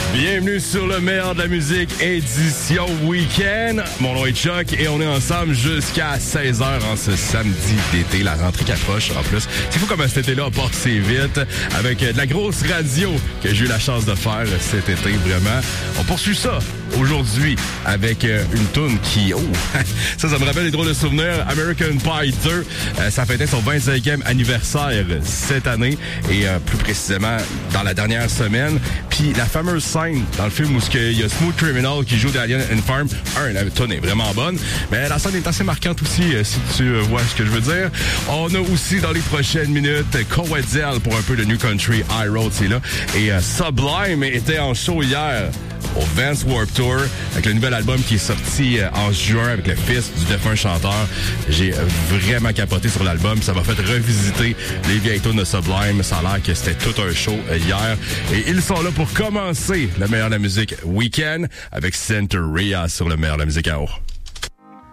Bienvenue sur le meilleur de la musique, édition week-end. Mon nom est Chuck et on est ensemble jusqu'à 16h en ce samedi d'été. La rentrée qui approche en plus. C'est fou comme cet été-là a passé vite avec de la grosse radio que j'ai eu la chance de faire cet été, vraiment. On poursuit ça aujourd'hui avec une toune qui... Oh, ça me rappelle des drôles de souvenirs. American Pie 2, ça fêtait son 25e anniversaire cette année et plus précisément dans la dernière semaine. Puis la fameuse scène dans le film où il y a Smooth Criminal qui joue d'Alien and Farm. La toune est vraiment bonne, mais la scène est assez marquante aussi, si tu vois ce que je veux dire. On a aussi dans les prochaines minutes Coetzel pour un peu de New Country, High Road, c'est là. Et Sublime était en show hier au Vans Warped Tour avec le nouvel album qui est sorti en juin avec le fils du défunt chanteur. J'ai vraiment capoté sur l'album. Ça m'a fait revisiter les vieilles tunes de Sublime. Ça a l'air que c'était tout un show hier. Et ils sont là pour commencer le meilleur de la musique week-end avec Centuria sur le meilleur de la musique à eau.